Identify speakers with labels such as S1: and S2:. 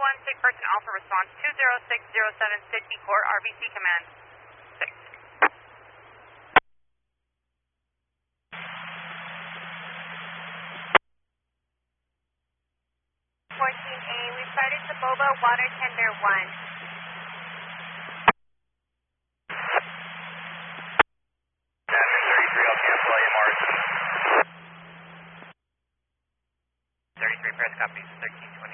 S1: Sig Person Alpha response 20607 Sydney Court, RBC Command. 14A, we started to Boba Water Tender 1. Press copies, 1320.